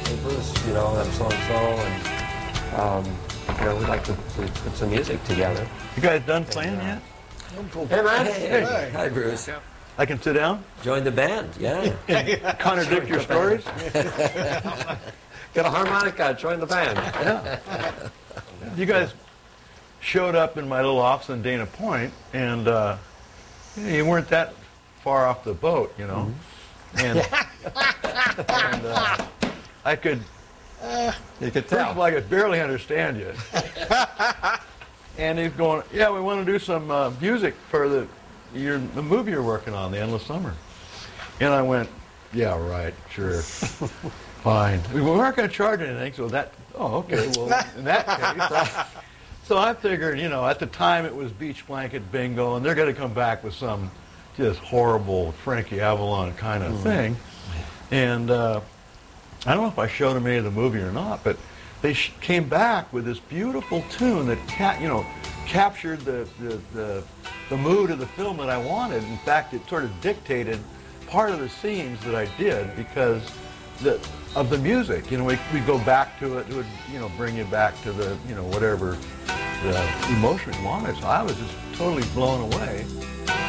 hey Bruce, you know, I'm so-and-so, and, you know, we'd like to put some music together. You guys done playing yet? Hey, man. Hey. Hi, Bruce. I can sit down? Join the band, yeah. Contradict your stories? Get a harmonica, join the band. Yeah. You guys showed up in my little office in Dana Point, and you weren't that far off the boat, you know. And I could, you could first tell. of all, I could barely understand you. And he's going, yeah, we want to do some music for the movie you're working on, The Endless Summer. And I went, yeah, right, sure, fine. We weren't going to charge anything, so okay, well, in that case. So I figured, you know, at the time it was Beach Blanket Bingo, and they're going to come back with some just horrible Frankie Avalon kind of thing. And I don't know if I showed them any of the movie or not, but they came back with this beautiful tune that captured the mood of the film that I wanted. In fact, it sort of dictated part of the scenes that I did because of the music. You know, we go back to it. It would, you know, bring you back to the, you know, whatever the emotion you wanted. So I was just totally blown away.